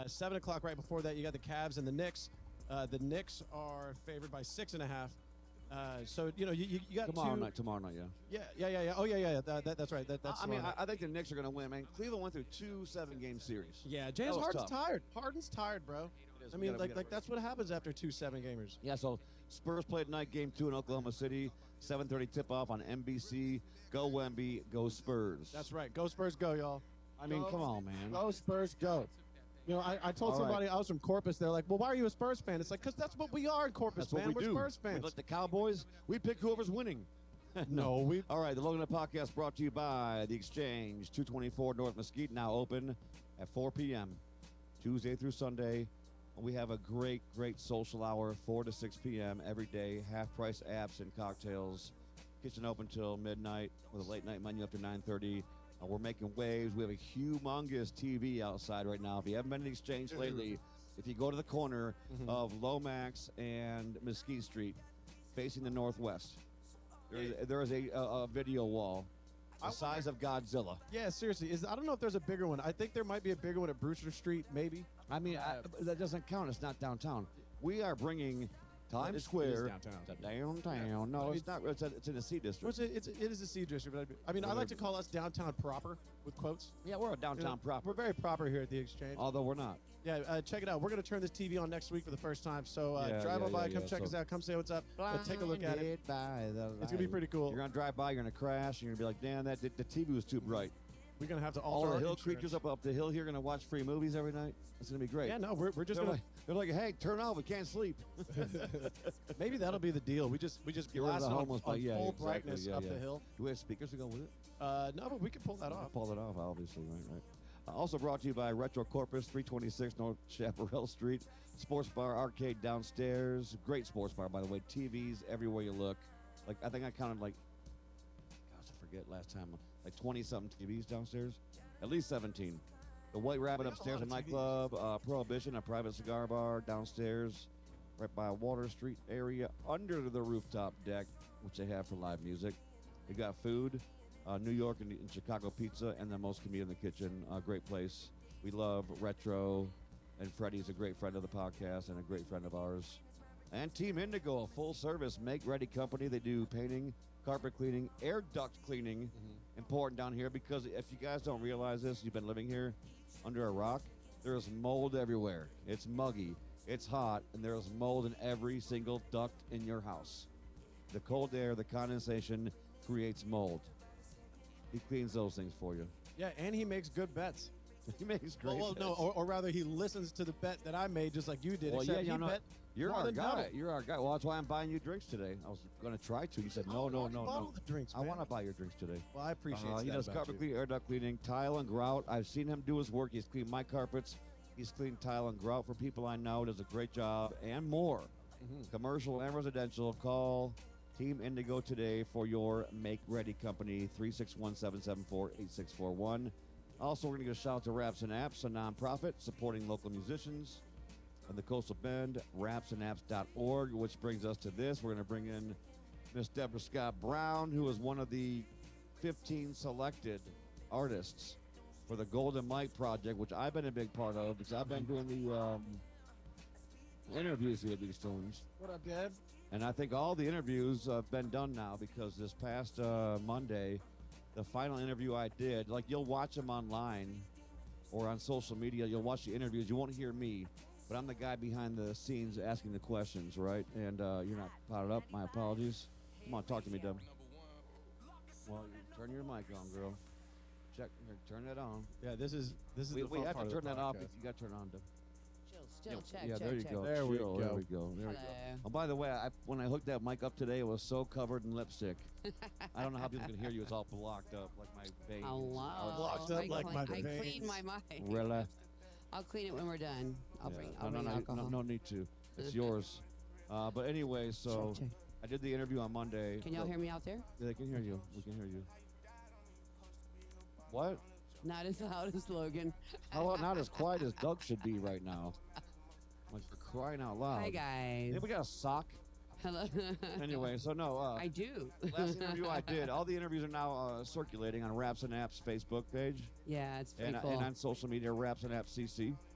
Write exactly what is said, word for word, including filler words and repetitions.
Uh, seven o'clock right before that, you got the Cavs and the Knicks. Uh, the Knicks are favored by six and a half. Uh, so you know you, you, you got tomorrow two, night. Tomorrow night, yeah. Yeah, yeah, yeah, yeah. Oh yeah, yeah. yeah. That, that, that's right. That, that's. I mean, I, I think the Knicks are going to win. Man, Cleveland went through two seven-game series. Yeah, James Harden's tough. tired. Harden's tired, bro. is. I We mean, gotta- like, we like gotta- that's what happens after two seven gamers. Yeah, so Spurs played night game two in Oklahoma City. seven thirty tip-off on N B C. Go Wemby, go Spurs. That's right. Go Spurs, go, y'all. I mean, Go- come on, man. Go Spurs, go. You know, I, I told All somebody right. I was from Corpus. They're like, "Well, why are you a Spurs fan?" It's like, "Cause that's what we are in Corpus, That's man. what we We're do. Spurs fans." Like the Cowboys, we pick whoever's winning. no, we. All right, the Logan Up Podcast brought to you by The Exchange, two twenty-four North Mesquite, now open at four p.m. Tuesday through Sunday. We have a great, great social hour, four to six p.m. every day, half-price apps and cocktails. Kitchen open till midnight with a late-night menu up to nine thirty. Uh, we're making waves. We have a humongous T V outside right now. If you haven't been to The Exchange lately, if you go to the corner Mhm. of Lomax and Mesquite Street, facing the northwest, there is, there is a, a, a video wall the I size of Godzilla. Yeah, seriously. Is I don't know if there's a bigger one. I think there might be a bigger one at Brewster Street, maybe. I mean, I, that doesn't count. It's not downtown. We are bringing Times It is- Square it is downtown. to downtown. No, it's not. It's, a, it's in the C Well, district. it's, it's, it is a C district, but I, I mean, I like to call us downtown proper with quotes. Yeah, we're a downtown You know, proper. We're very proper here at the Exchange. Although we're not. Yeah, uh, check it out. We're going to turn this T V on next week for the first time. So uh, Yeah, drive yeah, on by, yeah, come yeah. check So- us out, come say what's up. Let's take a look at it. By the It's going to be pretty cool. You're gonna drive by. You're gonna crash. You're gonna be like, "Damn, that the, the T V was too bright." We're going to have to All alter the our hill insurance. creatures up up the hill here gonna watch free movies every night. It's gonna be great. Yeah, no, we're, we're just They're going like, they're like, "Hey, turn it off. We can't sleep." to. Maybe that'll be the deal. We just we just Get rid of blast the it on, homeless. on yeah, full exactly. brightness Yeah, up yeah. the hill. Do we have speakers to go with it? Uh, no, but we can pull that I'll off. pull it off, obviously, right, right. Uh, also brought to you by Retro Corpus, three twenty-six North Chaparral Street. Sports bar, arcade downstairs. Great sports bar, by the way. T Vs everywhere you look. Like, I think I counted like, gosh, I forget last time, like twenty-something T Vs downstairs. At least seventeen. The White Rabbit They got a upstairs, a lot of T Vs. nightclub. Uh, Prohibition, a private cigar bar downstairs, right by Water Street area, under the rooftop deck, which they have for live music. They got food. Uh, New York and, and Chicago pizza, and the most comedian in the kitchen. Uh, great place. We love Retro, and Freddie's a great friend of the podcast and a great friend of ours. And Team Indigo, a full-service make-ready company. They do painting, carpet cleaning, air duct cleaning. Important down here because if you guys don't realize this, you've been living here under a rock. There's mold everywhere. It's muggy. It's hot, and there's mold in every single duct in your house. The cold air, the condensation creates mold. He cleans those things for you. Yeah, and he makes good bets. He makes great. Well, well, no, bets. or, or rather, he listens to the bet that I made, just like you did. Well, except yeah, he you know, bet you're more our than guy. double. You're our guy. Well, that's why I'm buying you drinks today. I was going to try to. You said no, no, no, Bottle no. the drinks, I man. want to buy your drinks today. Well, I appreciate Uh, that he does about carpet you. cleaning, air duct cleaning, tile and grout. I've seen him do his work. He's cleaned my carpets. He's cleaned tile and grout for people I know. Does a great job and more. Mm-hmm. Commercial and residential. Call Team Indigo today for your make ready company. three six one, seven seven four, eight six four one. Also, we're going to give a shout out to Raps and Apps, a nonprofit supporting local musicians in the Coastal Bend, raps and apps dot org, which brings us to this. We're going to bring in Miss Deborah Scott Brown, who is one of the fifteen selected artists for the Golden Mike Project, which I've been a big part of because I've been doing the um, interviews with these tunes. What up, Dad? And I think all the interviews have been done now because this past uh, Monday, the final interview I did, like you'll watch them online or on social media, you'll watch the interviews. You won't hear me, but I'm the guy behind the scenes asking the questions, right? And uh, you're not potted up. My apologies. Come on, talk to me, Deb. Well, you turn your mic on, girl. Check. Here, turn that on. Yeah, this is this is We, the we fun have part to of the turn that off. podcast. You got to turn it on, Deb. Chill, still, check, yeah, check, there you check. go. There we Chill. go. There we go. There we go. Hello. Oh, by the way, I, when I hooked that mic up today, it was so covered in lipstick. I don't know how people can hear you. It's all blocked up, like my veins. Hello. Blocked up I like clean, my I veins. clean my mic. Really? I'll clean it when we're done. I'll Yeah. bring, I'll no, bring no, no, alcohol. no, no need to. It's yours. Uh, but anyway, so Check, check. I did the interview on Monday. Can y'all hear me out there? Yeah, they can hear you. We can hear you. What? Not as loud as Logan. How about not as quiet as Doug should be right now? Like for crying out loud. Hi, guys. Yeah, we got a sock. Hello. Anyway, so no. Uh, I do. last interview I did, all the interviews are now uh, circulating on Raps and Apps Facebook page Yeah, it's pretty and, cool. and on social media, Raps and Apps C C.